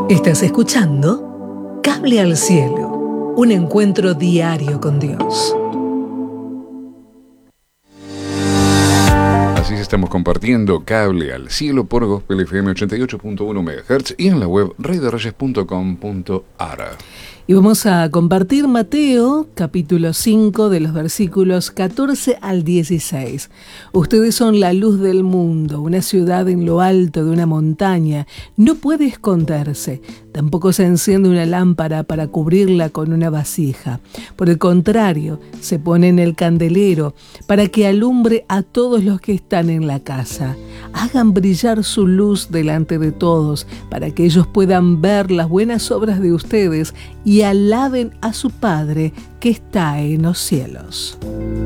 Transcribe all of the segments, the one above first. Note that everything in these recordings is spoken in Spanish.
Estás escuchando Cable al Cielo, un encuentro diario con Dios. Así estamos compartiendo Cable al Cielo por Gospel FM 88.1 MHz y en la web reyderreyes.com.ar. Y vamos a compartir Mateo, capítulo 5, de los versículos 14 al 16. Ustedes son la luz del mundo, una ciudad en lo alto de una montaña. No puede esconderse. Tampoco se enciende una lámpara para cubrirla con una vasija. Por el contrario, se pone en el candelero para que alumbre a todos los que están en la casa. Hagan brillar su luz delante de todos, para que ellos puedan ver las buenas obras de ustedes y alaben a su Padre que está en los cielos.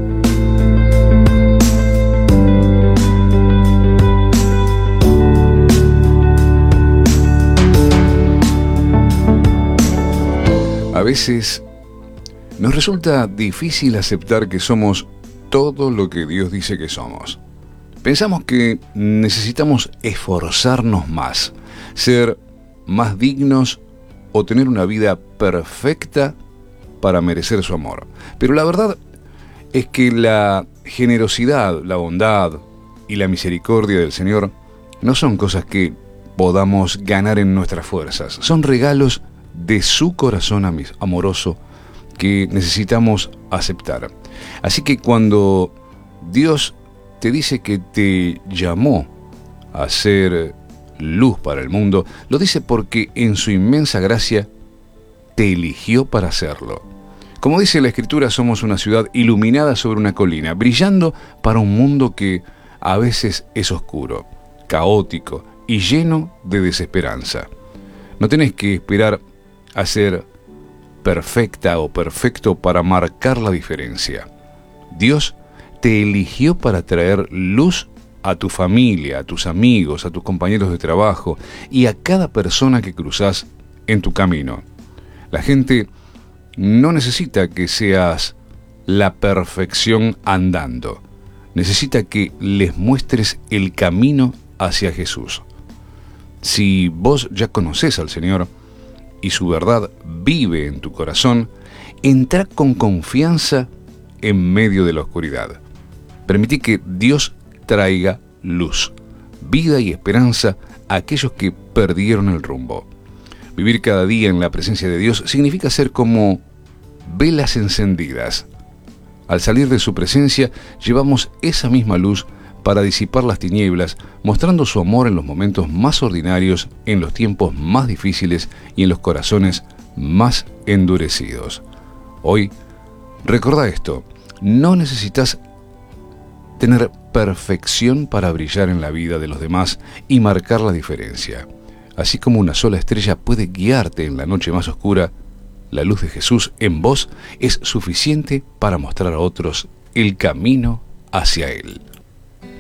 A veces nos resulta difícil aceptar que somos todo lo que Dios dice que somos. Pensamos que necesitamos esforzarnos más, ser más dignos o tener una vida perfecta para merecer su amor. Pero la verdad es que la generosidad, la bondad y la misericordia del Señor no son cosas que podamos ganar en nuestras fuerzas. Son regalos de su corazón amoroso que necesitamos aceptar. Así que cuando Dios te dice que te llamó a ser luz para el mundo, lo dice porque en su inmensa gracia te eligió para hacerlo. Como dice la Escritura, somos una ciudad iluminada sobre una colina, brillando para un mundo que a veces es oscuro, caótico y lleno de desesperanza. No tenés que esperar a ser perfecta o perfecto para marcar la diferencia. Dios te eligió para traer luz a tu familia, a tus amigos, a tus compañeros de trabajo y a cada persona que cruzas en tu camino. La gente no necesita que seas la perfección andando. Necesita que les muestres el camino hacia Jesús. Si vos ya conoces al Señor y su verdad vive en tu corazón, entra con confianza en medio de la oscuridad. Permití que Dios traiga luz, vida y esperanza a aquellos que perdieron el rumbo. Vivir cada día en la presencia de Dios significa ser como velas encendidas. Al salir de su presencia, llevamos esa misma luz para disipar las tinieblas, mostrando su amor en los momentos más ordinarios, en los tiempos más difíciles y en los corazones más endurecidos. Hoy, recordá esto: no necesitas tener perfección para brillar en la vida de los demás y marcar la diferencia. Así como una sola estrella puede guiarte en la noche más oscura, la luz de Jesús en vos es suficiente para mostrar a otros el camino hacia Él.